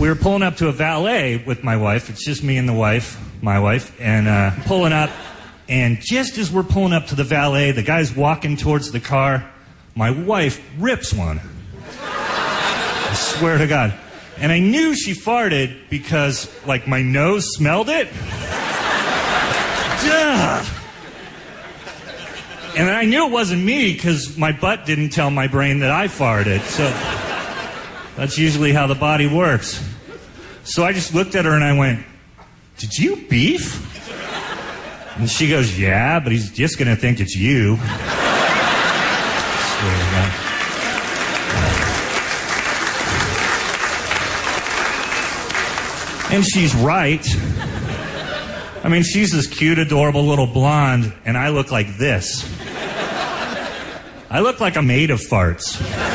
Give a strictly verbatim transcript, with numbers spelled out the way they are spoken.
we were pulling up to a valet with my wife. It's just me and the wife, my wife, and uh, pulling up. And just as we're pulling up to the valet, the guy's walking towards the car. My wife rips one. I swear to God. And I knew she farted because, like, my nose smelled it. Duh. And I knew it wasn't me because my butt didn't tell my brain that I farted. So that's usually how the body works. So I just looked at her and I went, "Did you beef?" And she goes, "Yeah, but he's just going to think it's you." Swear to God. And she's right. I mean, she's this cute, adorable little blonde, and I look like this. I look like I'm made of farts.